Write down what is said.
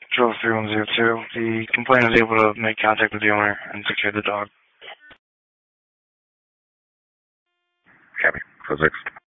Control 3102. The complainant is able to make contact with the owner and secure the dog. Copy. Close 6.